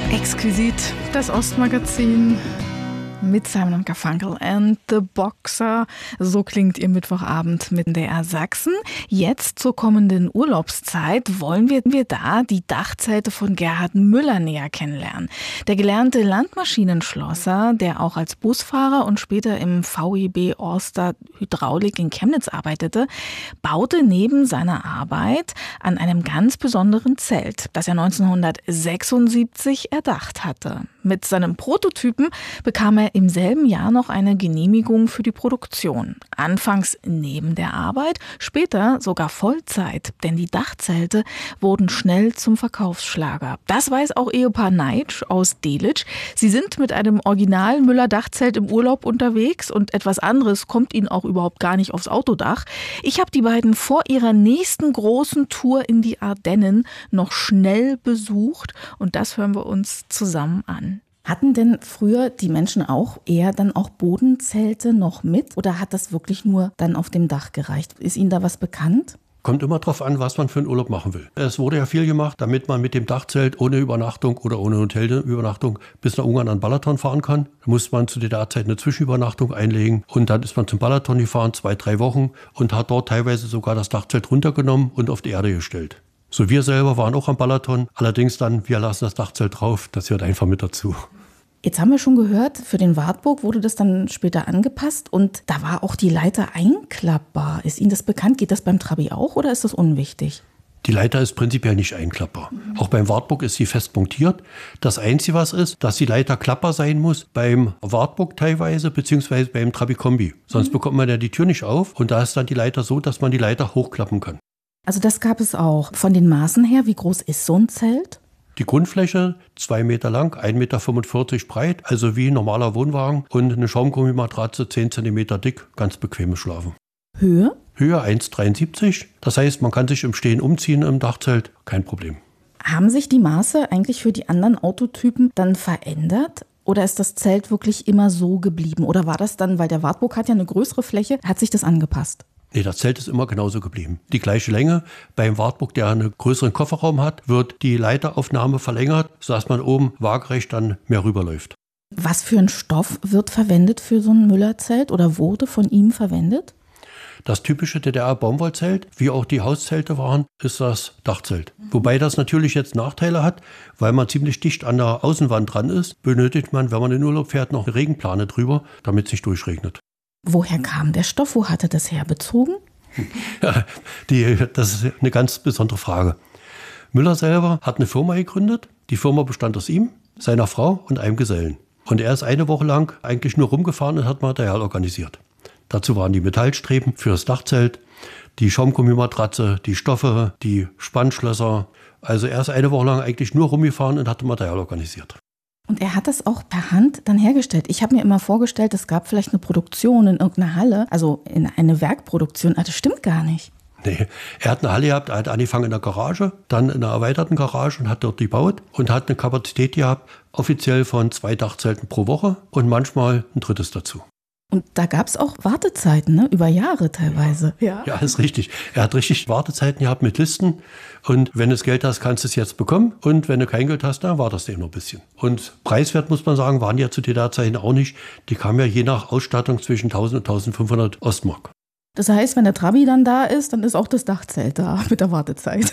Exquisit, das Ostmagazin mit Simon und Garfunkel and the Boxer. So klingt Ihr Mittwochabend mit DR Sachsen. Jetzt zur kommenden Urlaubszeit wollen wir da die Dachzelte von Gerhard Müller näher kennenlernen. Der gelernte Landmaschinenschlosser, der auch als Busfahrer und später im VEB Orster Hydraulik in Chemnitz arbeitete, baute neben seiner Arbeit an einem ganz besonderen Zelt, das er 1976 erdacht hatte. Mit seinem Prototypen bekam er im selben Jahr noch eine Genehmigung für die Produktion. Anfangs neben der Arbeit, später sogar Vollzeit, denn die Dachzelte wurden schnell zum Verkaufsschlager. Das weiß auch Ehepaar Neitsch aus Delitzsch. Sie sind mit einem Original Müller-Dachzelt im Urlaub unterwegs und etwas anderes kommt ihnen auch überhaupt gar nicht aufs Autodach. Ich habe die beiden vor ihrer nächsten großen Tour in die Ardennen noch schnell besucht und das hören wir uns zusammen an. Hatten denn früher die Menschen auch eher dann auch Bodenzelte noch mit oder hat das wirklich nur dann auf dem Dach gereicht? Ist Ihnen da was bekannt? Kommt immer drauf an, was man für einen Urlaub machen will. Es wurde ja viel gemacht, damit man mit dem Dachzelt ohne Übernachtung oder ohne Hotelübernachtung bis nach Ungarn an Balaton fahren kann. Da musste man zu der Zeit eine Zwischenübernachtung einlegen und dann ist man zum Balaton gefahren, 2-3 Wochen und hat dort teilweise sogar das Dachzelt runtergenommen und auf die Erde gestellt. So, wir selber waren auch am Balaton, allerdings dann, wir lassen das Dachzelt drauf, das gehört einfach mit dazu. Jetzt haben wir schon gehört, für den Wartburg wurde das dann später angepasst und da war auch die Leiter einklappbar. Ist Ihnen das bekannt? Geht das beim Trabi auch oder ist das unwichtig? Die Leiter ist prinzipiell nicht einklappbar. Auch beim Wartburg ist sie fest montiert. Das Einzige, was ist, dass die Leiter klappbar sein muss, beim Wartburg teilweise, beziehungsweise beim Trabi-Kombi. Sonst bekommt man ja die Tür nicht auf und da ist dann die Leiter so, dass man die Leiter hochklappen kann. Also das gab es auch. Von den Maßen her, wie groß ist so ein Zelt? Die Grundfläche 2 Meter lang, 1,45 Meter breit, also wie ein normaler Wohnwagen und eine Schaumgummimatratze 10 Zentimeter dick, ganz bequemes Schlafen. Höhe? Höhe 1,73. Das heißt, man kann sich im Stehen umziehen im Dachzelt, kein Problem. Haben sich die Maße eigentlich für die anderen Autotypen dann verändert? Oder ist das Zelt wirklich immer so geblieben? Oder war das dann, weil der Wartburg hat ja eine größere Fläche, hat sich das angepasst? Nee, das Zelt ist immer genauso geblieben. Die gleiche Länge. Beim Wartburg, der einen größeren Kofferraum hat, wird die Leiteraufnahme verlängert, sodass man oben waagerecht dann mehr rüberläuft. Was für ein Stoff wird verwendet für so ein Müller-Zelt oder wurde von ihm verwendet? Das typische DDR-Baumwollzelt, wie auch die Hauszelte waren, ist das Dachzelt. Wobei das natürlich jetzt Nachteile hat, weil man ziemlich dicht an der Außenwand dran ist, benötigt man, wenn man in Urlaub fährt, noch eine Regenplane drüber, damit es nicht durchregnet. Woher kam der Stoff? Wo hat er das herbezogen? Ja, das ist eine ganz besondere Frage. Müller selber hat eine Firma gegründet. Die Firma bestand aus ihm, seiner Frau und einem Gesellen. Und er ist eine Woche lang eigentlich nur rumgefahren und hat Material organisiert. Dazu waren die Metallstreben für das Dachzelt, die Schaumgummimatratze, die Stoffe, die Spannschlösser. Also er ist eine Woche lang eigentlich nur rumgefahren und hatte Material organisiert. Und er hat das auch per Hand dann hergestellt. Ich habe mir immer vorgestellt, es gab vielleicht eine Produktion in irgendeiner Halle, also in eine Werkproduktion. Das stimmt gar nicht. Nee, er hat eine Halle gehabt, er hat angefangen in der Garage, dann in einer erweiterten Garage und hat dort gebaut und hat eine Kapazität gehabt, offiziell von 2 Dachzelten pro Woche und manchmal ein drittes dazu. Und da gab es auch Wartezeiten, ne? Über Jahre teilweise. Ja, ist richtig. Er hat richtig Wartezeiten gehabt mit Listen. Und wenn du das Geld hast, kannst du es jetzt bekommen. Und wenn du kein Geld hast, dann wartest du eben noch ein bisschen. Und preiswert, muss man sagen, waren ja zu DDR-Zeiten auch nicht. Die kamen ja je nach Ausstattung zwischen 1000 und 1500 Ostmark. Das heißt, wenn der Trabi dann da ist, dann ist auch das Dachzelt da mit der Wartezeit.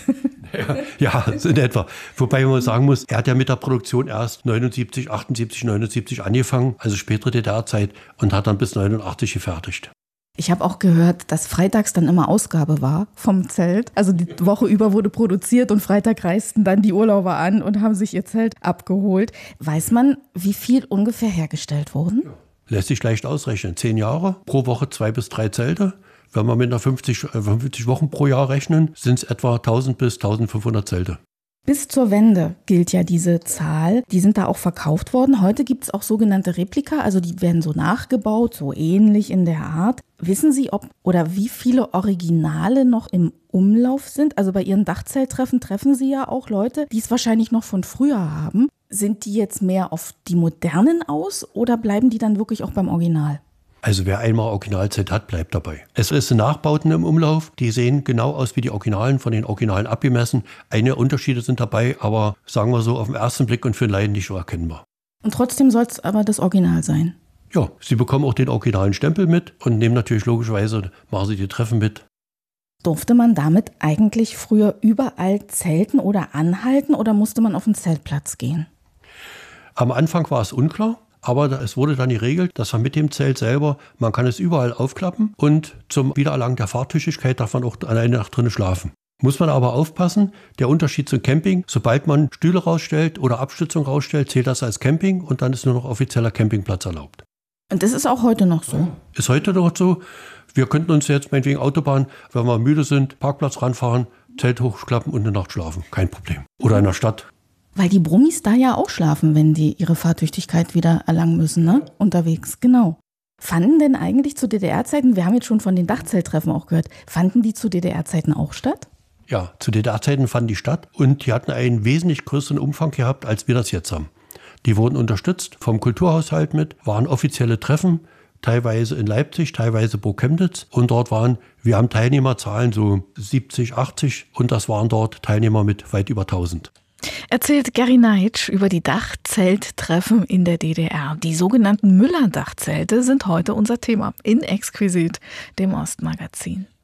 Ja, in etwa. Wobei man sagen muss, er hat ja mit der Produktion erst 79, 78, 79 angefangen, also spätere DDR-Zeit, und hat dann bis 89 gefertigt. Ich habe auch gehört, dass freitags dann immer Ausgabe war vom Zelt. Also die Woche über wurde produziert und Freitag reisten dann die Urlauber an und haben sich ihr Zelt abgeholt. Weiß man, wie viel ungefähr hergestellt wurden? Ja. Lässt sich leicht ausrechnen. 10 Jahre, pro Woche 2 bis 3 Zelte. Wenn wir mit einer 50 Wochen pro Jahr rechnen, sind es etwa 1000 bis 1500 Zelte. Bis zur Wende gilt ja diese Zahl. Die sind da auch verkauft worden. Heute gibt es auch sogenannte Replika, also die werden so nachgebaut, so ähnlich in der Art. Wissen Sie, ob oder wie viele Originale noch im Umlauf sind? Also bei Ihren Dachzelttreffen treffen Sie ja auch Leute, die es wahrscheinlich noch von früher haben. Sind die jetzt mehr auf die modernen aus oder bleiben die dann wirklich auch beim Original? Also wer einmal Originalzelt hat, bleibt dabei. Es sind Nachbauten im Umlauf, die sehen genau aus wie die Originalen, von den Originalen abgemessen. Einige Unterschiede sind dabei, aber sagen wir so auf den ersten Blick und für den Laien nicht so erkennbar. Und trotzdem soll es aber das Original sein. Ja, Sie bekommen auch den originalen Stempel mit und nehmen natürlich logischerweise, machen Sie die Treffen mit. Durfte man damit eigentlich früher überall zelten oder anhalten oder musste man auf den Zeltplatz gehen? Am Anfang war es unklar, aber es wurde dann geregelt, dass man mit dem Zelt selber, man kann es überall aufklappen und zum Wiedererlangen der Fahrtüchtigkeit darf man auch an einer Nacht drinnen schlafen. Muss man aber aufpassen, der Unterschied zum Camping, sobald man Stühle rausstellt oder Abstützung rausstellt, zählt das als Camping und dann ist nur noch offizieller Campingplatz erlaubt. Und das ist auch heute noch so? Ist heute noch so. Wir könnten uns jetzt meinetwegen Autobahn, wenn wir müde sind, Parkplatz ranfahren, Zelt hochklappen und eine Nacht schlafen. Kein Problem. Oder in der Stadt. Weil die Brummis da ja auch schlafen, wenn die ihre Fahrtüchtigkeit wieder erlangen müssen, ne? Unterwegs, genau. Fanden denn eigentlich zu DDR-Zeiten, wir haben jetzt schon von den Dachzelttreffen auch gehört, fanden die zu DDR-Zeiten auch statt? Ja, zu DDR-Zeiten fanden die statt und die hatten einen wesentlich größeren Umfang gehabt, als wir das jetzt haben. Die wurden unterstützt vom Kulturhaushalt mit, waren offizielle Treffen, teilweise in Leipzig, teilweise Burg Chemnitz. Und dort wir haben Teilnehmerzahlen so 70, 80 und das waren dort Teilnehmer mit weit über 1000. Erzählt Gary Neitsch über die Dachzelttreffen in der DDR. Die sogenannten Müller-Dachzelte sind heute unser Thema in Exquisit, dem Ostmagazin.